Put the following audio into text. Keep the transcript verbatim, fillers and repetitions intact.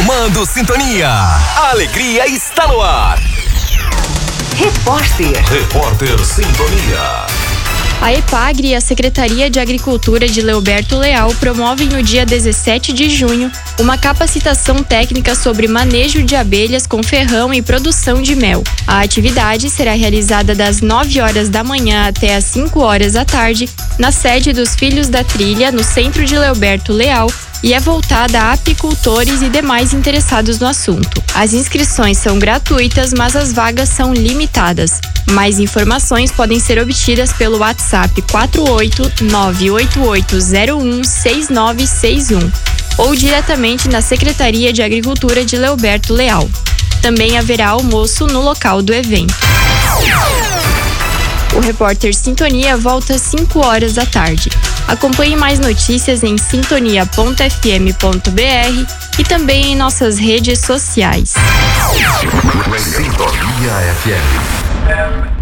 Comando Sintonia. A alegria está no ar. Repórter. Repórter Sintonia. A EPAGRE e a Secretaria de Agricultura de Leoberto Leal promovem no dia dezessete de junho uma capacitação técnica sobre manejo de abelhas com ferrão e produção de mel. A atividade será realizada das nove horas da manhã até as cinco horas da tarde na sede dos Filhos da Trilha, no centro de Leoberto Leal, e é voltada a apicultores e demais interessados no assunto. As inscrições são gratuitas, mas as vagas são limitadas. Mais informações podem ser obtidas pelo WhatsApp quatro oito nove oito oito zero um seis nove seis um ou diretamente na Secretaria de Agricultura de Leoberto Leal. Também haverá almoço no local do evento. O Repórter Sintonia volta às cinco horas da tarde. Acompanhe mais notícias em sintonia ponto f m ponto b r e também em nossas redes sociais. Sintonia F M.